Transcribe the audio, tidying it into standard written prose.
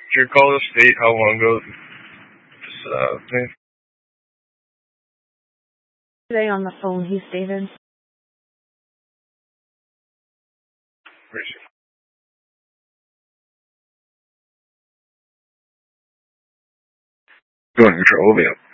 you recall the state how long ago this thing? Today on the phone, he's David. Where is he? Go on, control me up.